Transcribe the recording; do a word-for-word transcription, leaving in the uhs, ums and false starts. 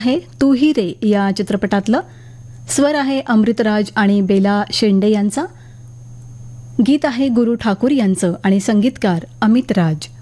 आहे तू ही रे या चित्रपटातलं. स्वर आहे अमृतराज आणि बेला शेंडे यांचा. गीत आहे गुरु ठाकूर यांचं आणि संगीतकार अमित राज.